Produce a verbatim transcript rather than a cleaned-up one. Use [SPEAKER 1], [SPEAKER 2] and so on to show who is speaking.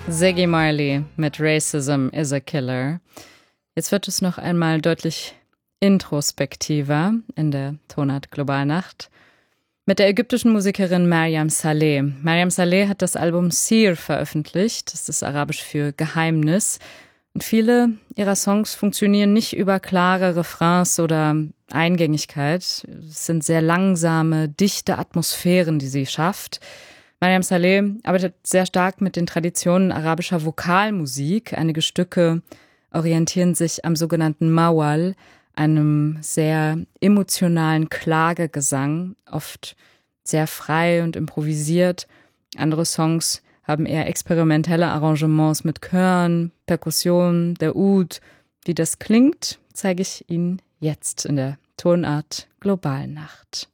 [SPEAKER 1] Ziggy Marley mit Racism is a Killer. Jetzt wird es noch einmal deutlich introspektiver in der Tonart Globalnacht mit der ägyptischen Musikerin Mariam Saleh. Mariam Saleh hat das Album Seer veröffentlicht, das ist arabisch für Geheimnis. Und viele ihrer Songs funktionieren nicht über klare Refrains oder Eingängigkeit. Es sind sehr langsame, dichte Atmosphären, die sie schafft. Mariam Saleh arbeitet sehr stark mit den Traditionen arabischer Vokalmusik. Einige Stücke orientieren sich am sogenannten Mawal, einem sehr emotionalen Klagegesang, oft sehr frei und improvisiert. Andere Songs haben eher experimentelle Arrangements mit Chören, Perkussion, der Oud. Wie das klingt, zeige ich Ihnen jetzt in der Tonart Globalnacht.